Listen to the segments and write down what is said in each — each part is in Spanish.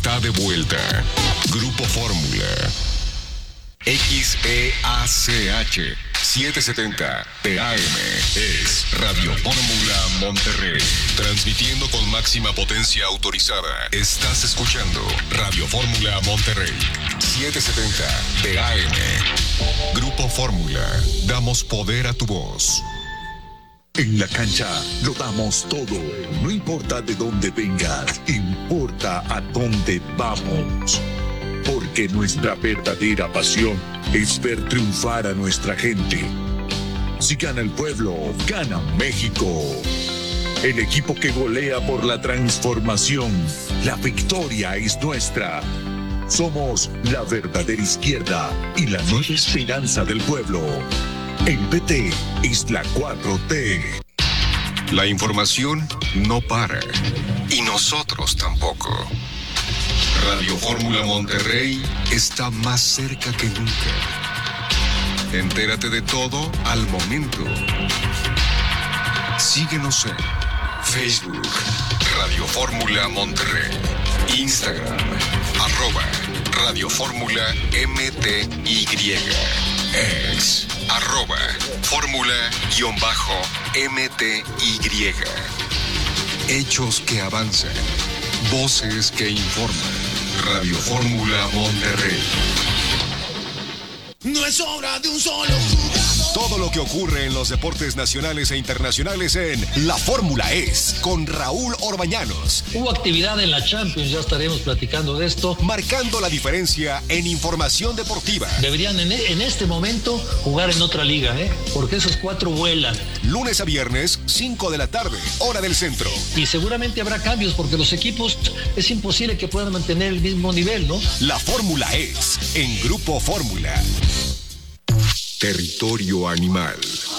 está de vuelta. Grupo Fórmula. XEACH 770 TAM es Radio Fórmula Monterrey. Transmitiendo con máxima potencia autorizada. Estás escuchando Radio Fórmula Monterrey 770 TAM. Grupo Fórmula. Damos poder a tu voz. En la cancha lo damos todo. No importa de dónde vengas, importa a dónde vamos. Porque nuestra verdadera pasión es ver triunfar a nuestra gente. Si gana el pueblo, gana México. El equipo que golea por la transformación. La victoria es nuestra. Somos la verdadera izquierda y la nueva esperanza del pueblo. El PT es la 4T. La información no para. Y nosotros tampoco. Radio Fórmula Monterrey está más cerca que nunca. Entérate de todo al momento. Síguenos en Facebook, Radio Fórmula Monterrey, Instagram, @Radio Fórmula MTY, ex, @Fórmula_MTY. Hechos que avanzan, voces que informan. Radio Fórmula Monterrey. No es obra de un solo jugador. Todo lo que ocurre en los deportes nacionales e internacionales en La Fórmula Es, con Raúl Orbañanos. Hubo actividad en la Champions, ya estaremos platicando de esto. Marcando la diferencia en información deportiva. Deberían en este momento jugar en otra liga, porque esos 4 vuelan. Lunes a viernes, 5 de la tarde, hora del centro. Y seguramente habrá cambios, porque los equipos es imposible que puedan mantener el mismo nivel, ¿no? La Fórmula Es, en Grupo Fórmula. Territorio animal.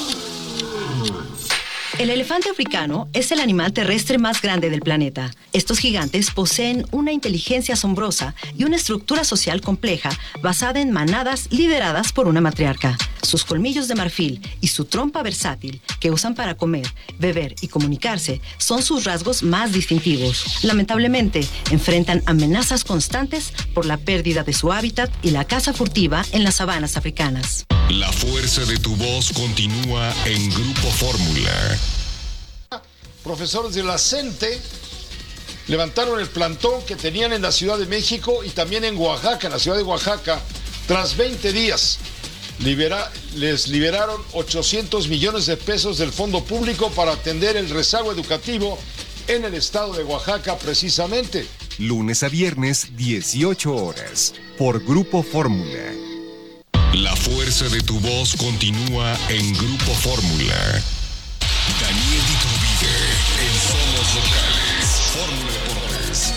El elefante africano es el animal terrestre más grande del planeta. Estos gigantes poseen una inteligencia asombrosa y una estructura social compleja basada en manadas lideradas por una matriarca. Sus colmillos de marfil y su trompa versátil, que usan para comer, beber y comunicarse, son sus rasgos más distintivos. Lamentablemente, enfrentan amenazas constantes por la pérdida de su hábitat y la caza furtiva en las sabanas africanas. La fuerza de tu voz continúa en Grupo Fórmula. Profesores de la CENTE levantaron el plantón que tenían en la Ciudad de México y también en Oaxaca, en la ciudad de Oaxaca, tras 20 días. Les liberaron 800 millones de pesos del fondo público para atender el rezago educativo en el estado de Oaxaca precisamente. Lunes a viernes, 18 horas, por Grupo Fórmula. La fuerza de tu voz continúa en Grupo Fórmula. Daniel Iturbide en Somos Locales. Fórmula Deportes.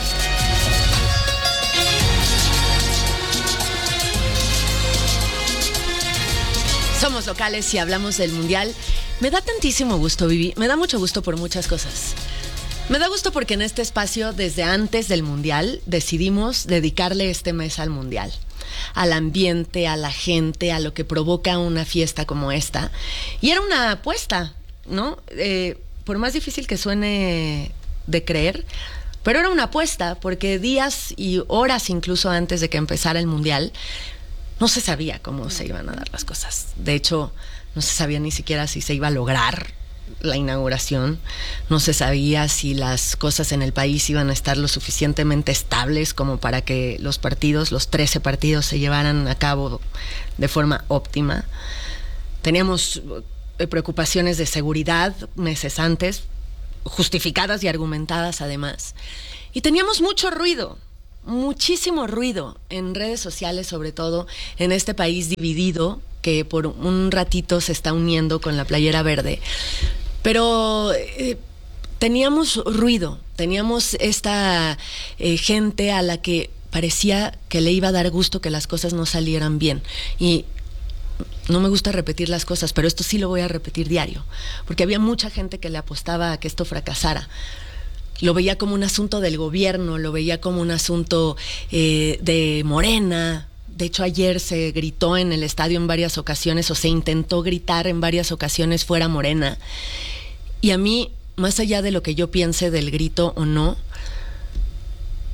Somos locales y hablamos del Mundial. Me da tantísimo gusto, Vivi. Me da mucho gusto por muchas cosas. Me da gusto porque en este espacio, desde antes del Mundial, decidimos dedicarle este mes al Mundial. Al ambiente, a la gente, a lo que provoca una fiesta como esta. Y era una apuesta, ¿no? Por más difícil que suene de creer, pero era una apuesta, porque días y horas incluso antes de que empezara el Mundial, no se sabía cómo se iban a dar las cosas. De hecho, no se sabía ni siquiera si se iba a lograr la inauguración, no se sabía si las cosas en el país iban a estar lo suficientemente estables como para que los 13 partidos se llevaran a cabo de forma óptima. Teníamos preocupaciones de seguridad meses antes, justificadas y argumentadas además. Y teníamos mucho ruido, muchísimo ruido en redes sociales, sobre todo en este país dividido que por un ratito se está uniendo con la playera verde. Pero teníamos ruido, teníamos esta gente a la que parecía que le iba a dar gusto que las cosas no salieran bien. Y no me gusta repetir las cosas, pero esto sí lo voy a repetir diario, porque había mucha gente que le apostaba a que esto fracasara. Lo veía como un asunto del gobierno, lo veía como un asunto de Morena. De hecho, ayer se gritó en el estadio en varias ocasiones, o se intentó gritar en varias ocasiones, fuera Morena. Y a mí, más allá de lo que yo piense del grito o no,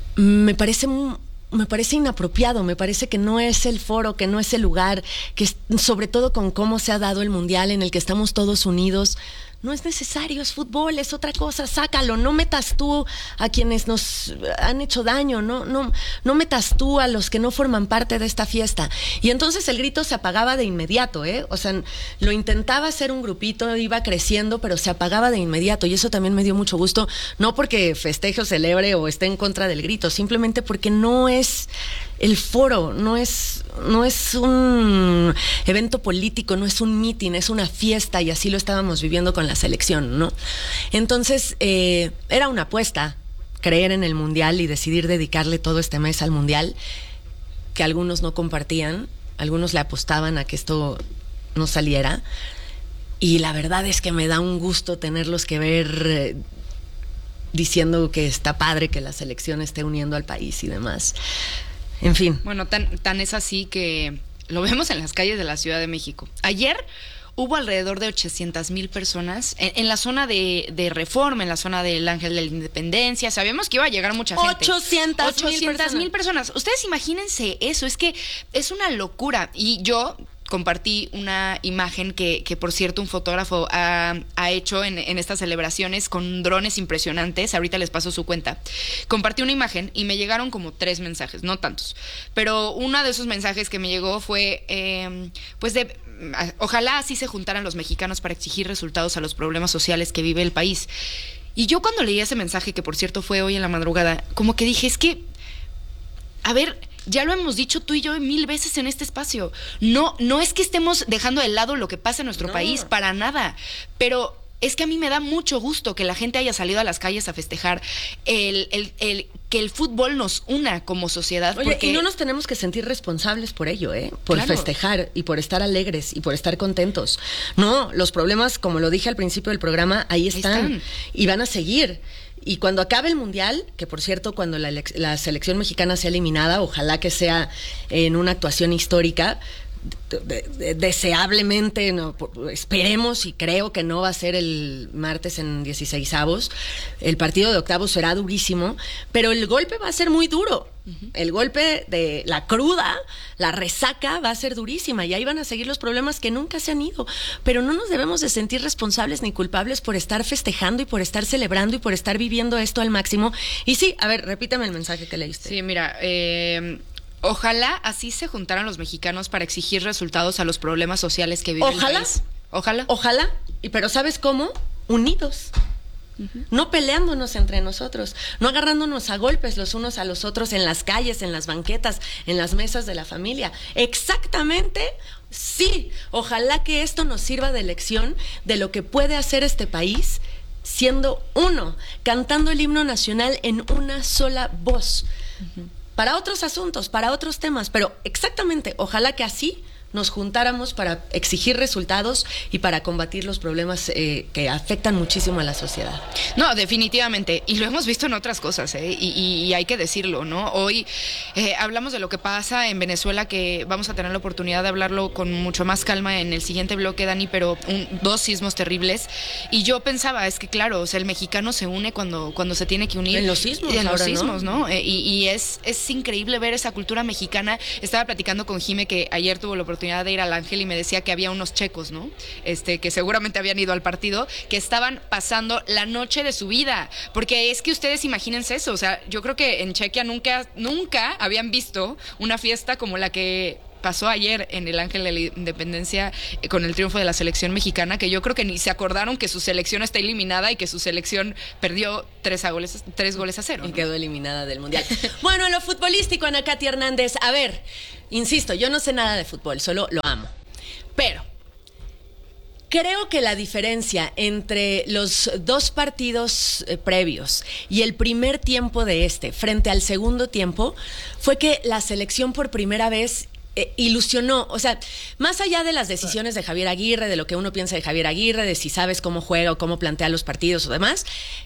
me parece inapropiado, me parece que no es el foro, que no es el lugar, que sobre todo con cómo se ha dado el mundial en el que estamos todos unidos. No es necesario, es fútbol, es otra cosa, sácalo, no metas tú a quienes nos han hecho daño, no metas tú a los que no forman parte de esta fiesta. Y entonces el grito se apagaba de inmediato, o sea, lo intentaba hacer un grupito, iba creciendo, pero se apagaba de inmediato, y eso también me dio mucho gusto, no porque festeje o celebre o esté en contra del grito, simplemente porque no es el foro, no es un evento político, no es un meeting, es una fiesta, y así lo estábamos viviendo con la selección, ¿no? Entonces, era una apuesta creer en el mundial y decidir dedicarle todo este mes al mundial, que algunos no compartían, algunos le apostaban a que esto no saliera, y la verdad es que me da un gusto tenerlos que ver diciendo que está padre que la selección esté uniendo al país y demás. En fin. Bueno, tan es así que lo vemos en las calles de la Ciudad de México. Ayer hubo alrededor de 800,000 personas en la zona de Reforma, en la zona del Ángel de la Independencia. Sabíamos que iba a llegar mucha gente. 800,000 personas. Ustedes imagínense eso, es que es una locura. Y yo compartí una imagen que por cierto, un fotógrafo ha hecho en estas celebraciones con drones impresionantes. Ahorita les paso su cuenta. Compartí una imagen y me llegaron como 3 mensajes, no tantos. Pero uno de esos mensajes que me llegó fue, ojalá así se juntaran los mexicanos para exigir resultados a los problemas sociales que vive el país. Y yo cuando leí ese mensaje, que por cierto fue hoy en la madrugada, como que dije, es que, a ver, ya lo hemos dicho tú y yo 1000 veces en este espacio. No es que estemos dejando de lado lo que pasa en nuestro país, para nada. Pero es que a mí me da mucho gusto que la gente haya salido a las calles a festejar que el fútbol nos una como sociedad. Oye, porque... y no nos tenemos que sentir responsables por ello, por festejar y por estar alegres y por estar contentos. No, los problemas, como lo dije al principio del programa, ahí están. Y van a seguir. Y cuando acabe el mundial, que por cierto, cuando la selección mexicana sea eliminada, ojalá que sea en una actuación histórica, deseablemente, no, esperemos, y creo que no va a ser el martes en 16avos. El partido de octavos será durísimo, pero el golpe va a ser muy duro. El golpe de la cruda, la resaca va a ser durísima, y ahí van a seguir los problemas que nunca se han ido. Pero no nos debemos de sentir responsables ni culpables por estar festejando y por estar celebrando y por estar viviendo esto al máximo. Y sí, a ver, repítame el mensaje que leíste. Sí, mira, ojalá así se juntaran los mexicanos para exigir resultados a los problemas sociales que vive el país. Ojalá. Pero ¿sabes cómo? Unidos. No peleándonos entre nosotros, no agarrándonos a golpes los unos a los otros en las calles, en las banquetas, en las mesas de la familia. Exactamente, sí. Ojalá que esto nos sirva de lección de lo que puede hacer este país siendo uno, cantando el himno nacional en una sola voz. Para otros asuntos, para otros temas, pero exactamente, ojalá que así nos juntáramos para exigir resultados y para combatir los problemas que afectan muchísimo a la sociedad. No, definitivamente, y lo hemos visto en otras cosas, y hay que decirlo, ¿no? Hoy hablamos de lo que pasa en Venezuela, que vamos a tener la oportunidad de hablarlo con mucho más calma en el siguiente bloque, Dani, pero 2 sismos terribles, y yo pensaba, es que claro, o sea, el mexicano se une cuando se tiene que unir. En los sismos, en los sismos, ¿no? Y es increíble ver esa cultura mexicana. Estaba platicando con Jime, que ayer tuvo la oportunidad de ir al Ángel, y me decía que había unos checos, ¿no? Que seguramente habían ido al partido, que estaban pasando la noche de su vida, porque es que ustedes imagínense eso, o sea, yo creo que en Chequia nunca habían visto una fiesta como la que pasó ayer en el Ángel de la Independencia con el triunfo de la selección mexicana, que yo creo que ni se acordaron que su selección está eliminada y que su selección perdió 3 goles a 0. Y quedó eliminada del mundial. Bueno, en lo futbolístico, Ana Katy Hernández, a ver, insisto, yo no sé nada de fútbol, solo lo amo. Pero creo que la diferencia entre los 2 partidos previos y el primer tiempo de frente al segundo tiempo fue que la selección por primera vez ilusionó, o sea, más allá de las decisiones de Javier Aguirre, de lo que uno piensa de Javier Aguirre, de si sabes cómo juega o cómo plantea los partidos o demás,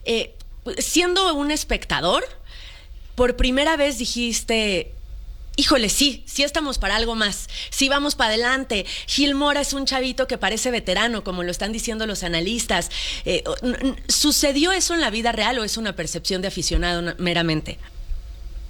siendo un espectador, por primera vez dijiste, híjole, sí estamos para algo más, sí vamos para adelante. Gil Mora es un chavito que parece veterano, como lo están diciendo los analistas. ¿Sucedió eso en la vida real o es una percepción de aficionado meramente?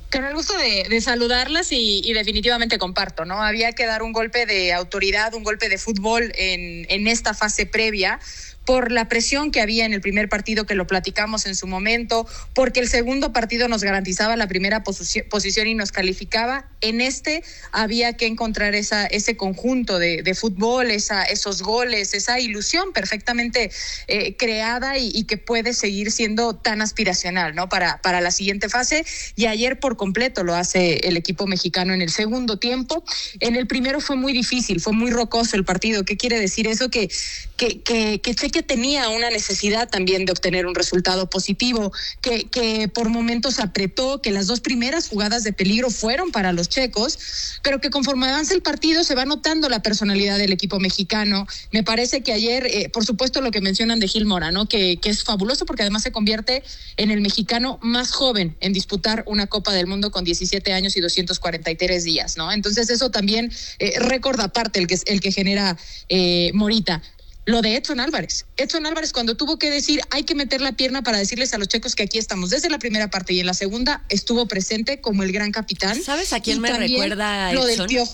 Con el gusto de saludarlas y definitivamente comparto, ¿no? Había que dar un golpe de autoridad, un golpe de fútbol en esta fase previa, por la presión que había en el primer partido, que lo platicamos en su momento, porque el segundo partido nos garantizaba la primera posición y nos calificaba. En este había que encontrar ese conjunto de fútbol, esos goles, esa ilusión perfectamente creada y que puede seguir siendo tan aspiracional, ¿no? Para la siguiente fase. Y ayer por completo lo hace el equipo mexicano en el segundo tiempo. En el primero fue muy difícil, fue muy rocoso el partido. ¿Qué quiere decir eso? Que Cheque tenía una necesidad también de obtener un resultado positivo, que por momentos apretó, que las dos primeras jugadas de peligro fueron para los checos, pero que conforme avanza el partido se va notando la personalidad del equipo mexicano. Me parece que ayer, por supuesto lo que mencionan de Gil Mora, ¿no? Que es fabuloso porque además se convierte en el mexicano más joven en disputar una Copa del Mundo con 17 años y 243 días, ¿no? Entonces eso también, récord aparte el que genera Morita. Lo de Edson Álvarez, cuando tuvo que decir hay que meter la pierna para decirles a los checos que aquí estamos desde la primera parte y en la segunda estuvo presente como el gran capitán. ¿Sabes a quién me recuerda Edson? Lo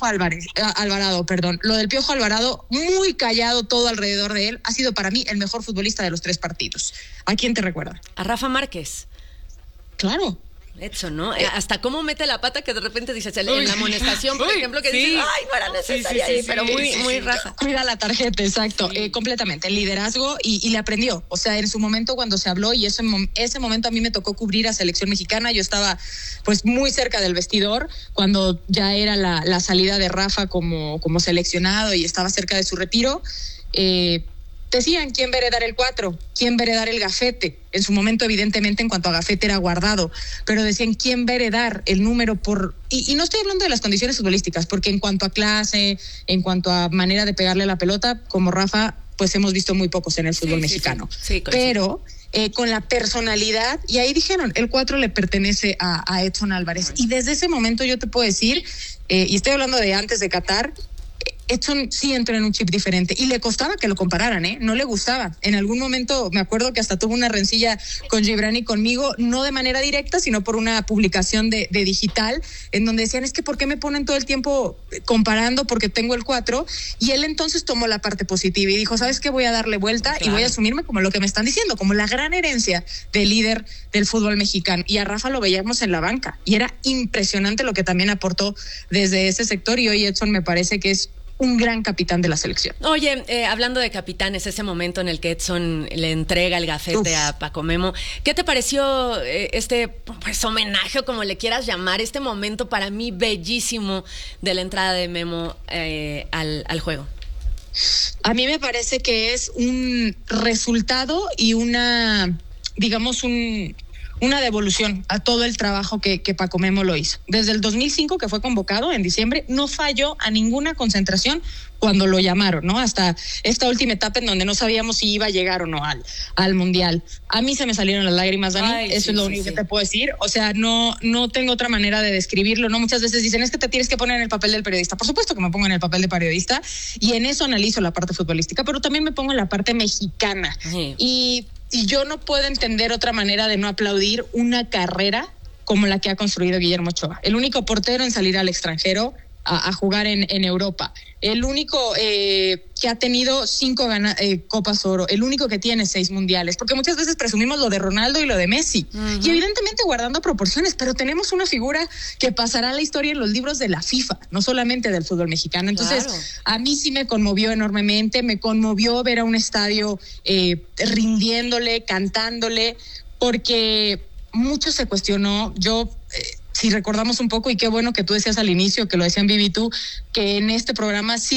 del Piojo Alvarado, muy callado todo alrededor de él, ha sido para mí el mejor futbolista de los 3 partidos. ¿A quién te recuerda? A Rafa Márquez. Claro. Edson, ¿no? Hasta cómo mete la pata que de repente dices, en la amonestación, por ejemplo, que dices, ay, no era necesaria, pero muy Rafa. Cuida la tarjeta, exacto, completamente, el liderazgo y le aprendió, o sea, en su momento cuando se habló y ese momento a mí me tocó cubrir a selección mexicana, yo estaba pues muy cerca del vestidor cuando ya era la salida de Rafa como seleccionado y estaba cerca de su retiro. Decían quién va a heredar el 4, quién va a heredar el gafete. En su momento, evidentemente, en cuanto a gafete era Guardado, pero decían quién va a heredar el número y no estoy hablando de las condiciones futbolísticas, porque en cuanto a clase, en cuanto a manera de pegarle la pelota, como Rafa, pues hemos visto muy pocos en el fútbol mexicano. Sí, pero con la personalidad, y ahí dijeron, el 4 le pertenece a Edson Álvarez. Y desde ese momento yo te puedo decir, y estoy hablando de antes de Qatar, Edson sí entró en un chip diferente y le costaba que lo compararan, no le gustaba. En algún momento me acuerdo que hasta tuvo una rencilla con Gibran y conmigo, no de manera directa, sino por una publicación de digital, en donde decían, es que ¿por qué me ponen todo el tiempo comparando porque tengo el 4? Y él entonces tomó la parte positiva y dijo, ¿sabes qué? Voy a darle vuelta y voy a asumirme como lo que me están diciendo, como la gran herencia del líder del fútbol mexicano. Y a Rafa lo veíamos en la banca y era impresionante lo que también aportó desde ese sector, y hoy Edson me parece que es un gran capitán de la selección. Oye, hablando de capitanes, ese momento en el que Edson le entrega el gafete a Paco Memo, ¿qué te pareció pues homenaje o como le quieras llamar, este momento para mí bellísimo de la entrada de Memo al juego? A mí me parece que es un resultado y una devolución a todo el trabajo que Paco Memo lo hizo. Desde el 2005, que fue convocado en diciembre, no falló a ninguna concentración cuando lo llamaron, ¿no? Hasta esta última etapa en donde no sabíamos si iba a llegar o no al Mundial. A mí se me salieron las lágrimas, Dani, eso es lo único que te puedo decir. O sea, no tengo otra manera de describirlo, ¿no? Muchas veces dicen, es que te tienes que poner en el papel del periodista. Por supuesto que me pongo en el papel de periodista y en eso analizo la parte futbolística, pero también me pongo en la parte mexicana. Y yo no puedo entender otra manera de no aplaudir una carrera como la que ha construido Guillermo Ochoa. El único portero en salir al extranjero a jugar en Europa. El único que ha tenido 5 Copas Oro. El único que tiene 6 mundiales. Porque muchas veces presumimos lo de Ronaldo y lo de Messi. Uh-huh. Y evidentemente guardando proporciones, pero tenemos una figura que pasará a la historia en los libros de la FIFA, no solamente del fútbol mexicano. Entonces, a mí sí me conmovió enormemente. Me conmovió ver a un estadio rindiéndole, cantándole, porque mucho se cuestionó. Si recordamos un poco, y qué bueno que tú decías al inicio, que lo decían Vivi tú, que en este programa sí